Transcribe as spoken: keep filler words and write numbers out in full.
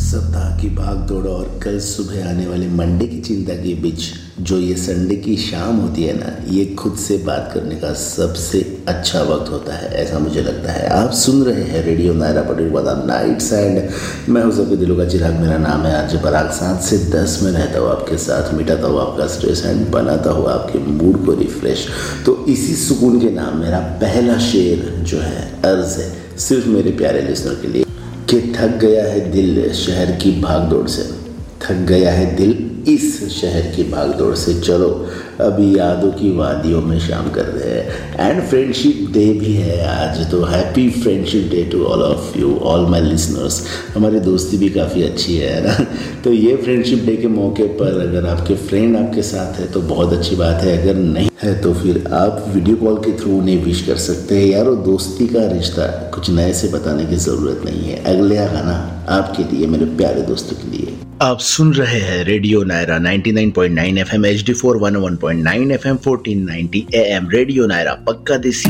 सप्ताह की भाग दौड़ और कल सुबह आने वाले मंडे की चिंता के बीच जो ये संडे की शाम होती है ना, ये खुद से बात करने का सबसे अच्छा वक्त होता है, ऐसा मुझे लगता है। आप सुन रहे हैं रेडियो नायरा पटेल बादाम नाइट्स एंड मैं हूं सबके दिलों का चिराग। मेरा नाम है आरजे पराग। सात से दस में रहता हूँ आपके साथ, मिटाता हूँ आपका स्ट्रेस एंड बनाता हूँ आपके मूड को रिफ्रेश। तो इसी सुकून के नाम मेरा पहला शेर जो है अर्ज है सिर्फ मेरे प्यारे लिसनर के लिए कि थक गया है दिल शहर की भागदौड़ से, थक गया है दिल इस शहर की भागदौड़ से, चलो अभी यादों की वादियों में शाम कर रहे हैं। एंड फ्रेंडशिप डे भी है आज, तो happy friendship day to all of you, all my listeners. हमारी दोस्ती भी काफ़ी अच्छी है ना। तो ये फ्रेंडशिप डे के मौके पर अगर आपके फ्रेंड आपके साथ है तो बहुत अच्छी बात है, अगर नहीं है तो फिर आप वीडियो कॉल के थ्रू उन्हें विश कर सकते हैं। यारो दोस्ती का रिश्ता कुछ नए से बताने की ज़रूरत नहीं है, अगले गाना आपके लिए, मेरे प्यारे दोस्तों के लिए। आप सुन रहे हैं radio Naira ninety nine point nine FM, H D four one one point nine FM, fourteen ninety am. Radio Naira पक्का देसी।